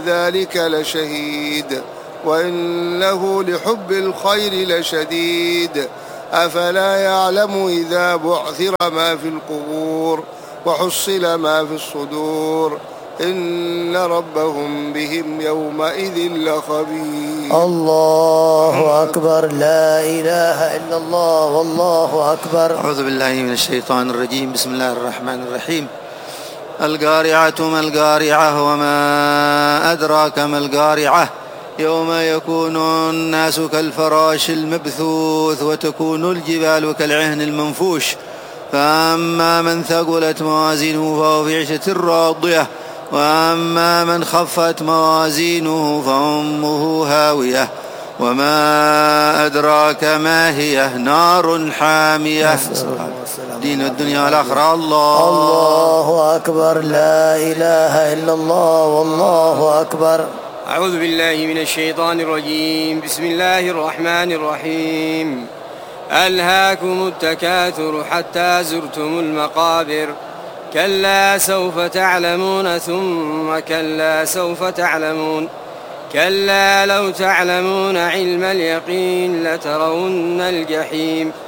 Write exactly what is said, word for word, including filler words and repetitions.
ذلك لشهيد وإنه لحب الخير لشديد أفلا يعلم إذا بعثر ما في القبور وحصل ما في الصدور إن ربهم بهم يومئذ لخبير. الله أكبر. لا إله إلا الله والله أكبر. أعوذ بالله من الشيطان الرجيم. بسم الله الرحمن الرحيم. القارعة ما القارعة وما أدراك ما القارعة يوم يكون الناس كالفراش المبثوث وتكون الجبال كالعهن المنفوش فأما من ثقلت موازينه فهو في عيشة راضية وأما من خفت موازينه فأمه هاوية وما أدراك ما هي نار حامية. دين الدنيا والآخرة. الله الله أكبر. لا إله إلا الله والله أكبر. أعوذ بالله من الشيطان الرجيم. بسم الله الرحمن الرحيم. ألهاكم التكاثر حتى زرتم المقابر كلا سوف تعلمون ثم كلا سوف تعلمون كلا لو تعلمون علم اليقين لترون الجحيم